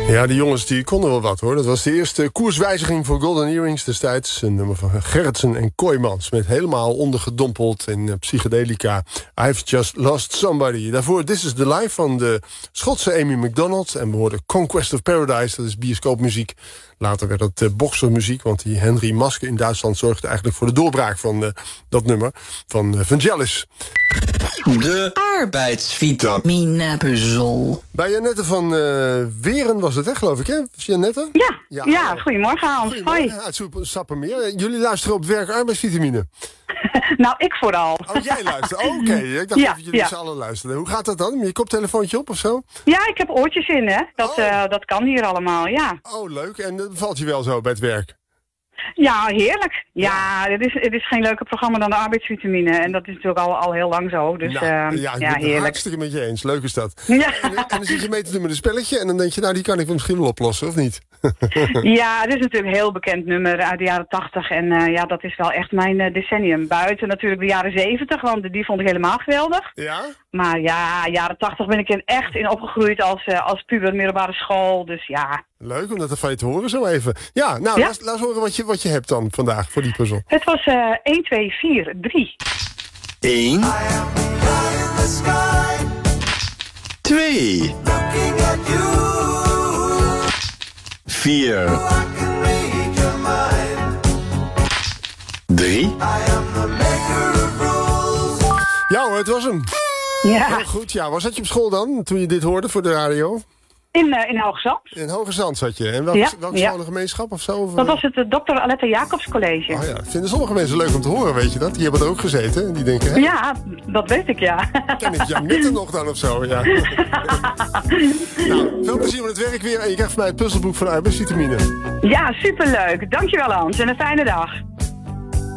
Ja, die jongens die konden wel wat hoor. Dat was de eerste koerswijziging voor Golden Earrings destijds. Een nummer van Gerritsen en Kooijmans. Met helemaal ondergedompeld in psychedelica. I've Just Lost Somebody. Daarvoor This Is The Life van de Schotse Amy MacDonald. En we hoorden Conquest of Paradise. Dat is bioscoopmuziek. Later werd het boksermuziek. Want die Henry Maske in Duitsland zorgde eigenlijk voor de doorbraak van dat nummer. Van Vangelis. De arbeidsvitamine-puzzel. Bij Janette van Weren was het, hè, geloof ik, hè? Janette? Ja, goedemorgen Hans. Goedemorgen. Hoi. Uit Sappemeer. Jullie luisteren op het werk arbeidsvitamine. Nou, ik vooral. Oh, jij luistert. Oh, oké. Ik dacht dat jullie z'n allen luisteren. Hoe gaat dat dan? Met je koptelefoontje op of zo? Ja, ik heb oortjes in, hè. Dat kan hier allemaal, ja. Oh, leuk. En dat bevalt je wel zo bij het werk? Ja, heerlijk. Ja, het is geen leuker programma dan de arbeidsvitamine. En dat is natuurlijk al heel lang zo. Dus ik ben het heerlijk. hartstikke met je eens. Leuk is dat. Ja. En dan zit je mee te doen met een spelletje. En dan denk je, nou, die kan ik misschien wel oplossen, of niet? Ja, het is natuurlijk een heel bekend nummer uit de jaren 80. En dat is wel echt mijn decennium. Buiten natuurlijk de jaren 70, want die vond ik helemaal geweldig. Ja? Maar ja, jaren 80 ben ik er echt in opgegroeid als puber middelbare school. Dus ja. Leuk om dat van je te horen zo even. Ja, nou, laat eens horen wat je hebt dan vandaag voor die puzzel. Het was 1, 2, 4, 3. 1. 2. 4. 3. Ja hoor, het was hem. Ja. Heel goed, ja. Waar zat je op school dan, toen je dit hoorde voor de radio? In Hoge Zand. In Hoge Zand zat je. En welke scholengemeenschap of zo? Of, dat was het Dr. Aletta Jacobs College. Oh ja, vinden sommige mensen leuk om te horen, weet je dat? Die hebben er ook gezeten en die denken... Hè, ja, dat weet ik, ja. Ken ik Janette nog dan of zo, ja. Nou, veel plezier met het werk weer. En je krijgt van mij het puzzelboek van arbeidsvitamine. Ja, superleuk. Dankjewel Hans en een fijne dag.